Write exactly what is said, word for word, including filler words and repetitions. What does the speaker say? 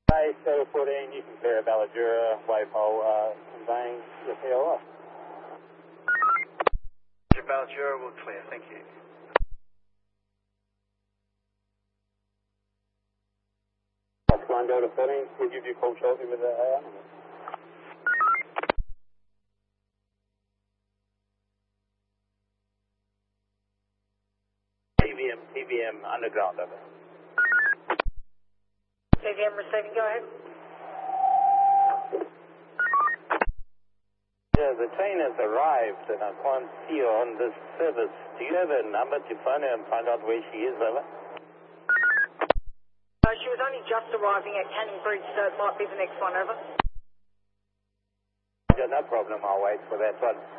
Base Delta fourteen, you can clear Balladura, Waypole, uh, conveying your P O off. Balladura will clear, thank you. Fox one Delta fourteen, we'll give you a call shortly with the A R number. T V M, T V M, underground, over. T V M receiving, go ahead. Yeah, the train has arrived and I can't see her on this service. Do you have a number to phone her and find out where she is, over? Uh, she was only just arriving at Canning Bridge, so it might be the next one, over. Yeah, no problem, I'll wait for that one.